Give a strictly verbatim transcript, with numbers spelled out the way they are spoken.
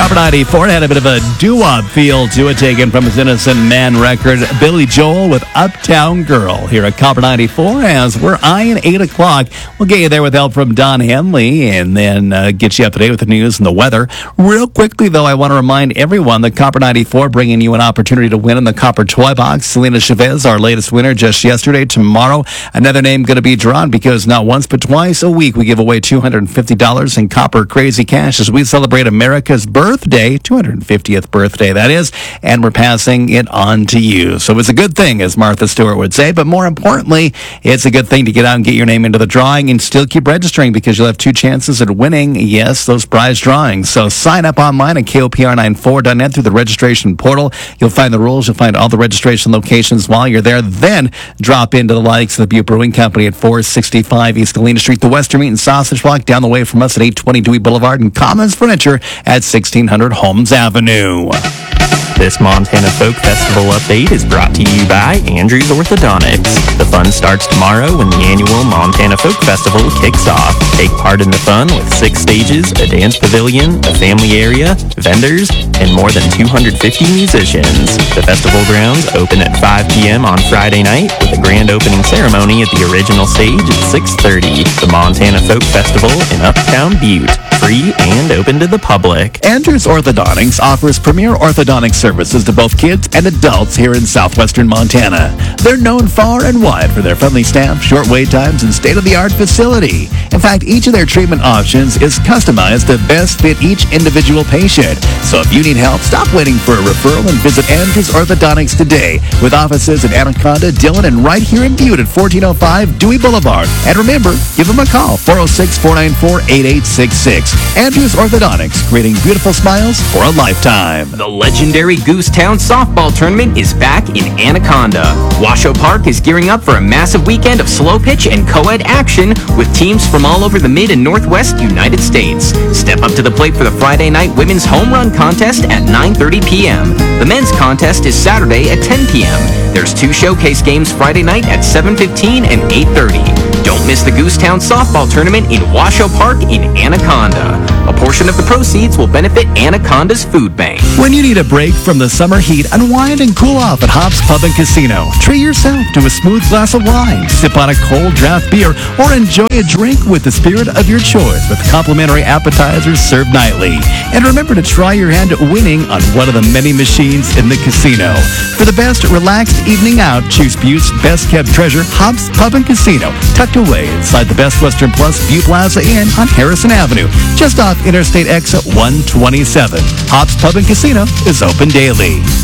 Copper ninety-four had a bit of a doo-wop feel to it, taken from his Innocent Man record. Billy Joel with Uptown Girl here at Copper ninety-four as we're eyeing eight o'clock. We'll get you there with help from Don Henley and then uh, get you up to date with the news and the weather. Real quickly, though, I want to remind everyone that Copper ninety-four bringing you an opportunity to win in the Copper Toy Box. Selena Chavez, our latest winner just yesterday. Tomorrow, another name going to be drawn because not once but twice a week we give away two hundred fifty dollars in Copper Crazy Cash as we celebrate America's birthday, two hundred fiftieth birthday, that is, and we're passing it on to you. So it's a good thing, as Martha Stewart would say, but more importantly, it's a good thing to get out and get your name into the drawing and still keep registering because you'll have two chances at winning, yes, those prize drawings. So sign up online at K O P R ninety-four dot net through the registration portal. You'll find the rules, you'll find all the registration locations while you're there. Then drop into the likes of the Butte Brewing Company at four sixty-five East Galena Street, the Western Meat and Sausage Block down the way from us at eight twenty Dewey Boulevard, and Commons Furniture at sixteen hundred Holmes Avenue. This Montana Folk Festival update is brought to you by Andrews Orthodontics. The fun starts tomorrow when the annual Montana Folk Festival kicks off. Take part in the fun with six stages, a dance pavilion, a family area, vendors, and more than two hundred fifty musicians. The festival grounds open at five p.m. on Friday night with a grand opening ceremony at the original stage at six thirty. The Montana Folk Festival in Uptown Butte. Free and open to the public. Andrews Orthodontics offers premier orthodontic services to both kids and adults here in southwestern Montana. They're known far and wide for their friendly staff, short wait times, and state-of-the-art facility. In fact, each of their treatment options is customized to best fit each individual patient. So if you need help, stop waiting for a referral and visit Andrews Orthodontics today with offices in Anaconda, Dillon, and right here in Butte at fourteen oh five Dewey Boulevard. And remember, give them a call, four oh six, four nine four, eight eight six six. Andrews Orthodontics, creating beautiful smiles for a lifetime. The legendary Goosetown softball tournament is back in Anaconda. Washoe Park is gearing up for a massive weekend of slow pitch and co-ed action with teams from all over the mid and northwest United States. Step up to the plate for the Friday night women's home run contest at nine thirty p.m. The men's contest is Saturday at ten p.m. There's two showcase games Friday night at seven fifteen and eight thirty. Don't miss the Goosetown softball tournament in Washoe Park in Anaconda. A portion of the proceeds will benefit Anaconda's food bank. When you need a break from the summer heat, unwind and cool off at Hops Pub and Casino. Treat yourself to a smooth glass of wine, sip on a cold draft beer, or enjoy a drink with the spirit of your choice with complimentary appetizers served nightly. And remember to try your hand at winning on one of the many machines in the casino. For the best relaxed evening out, choose Butte's best kept treasure, Hops Pub and Casino, tucked away inside the Best Western Plus Butte Plaza Inn on Harrison Avenue, just off Interstate Exit one twenty-seven. Hops Pub and Casino is open daily.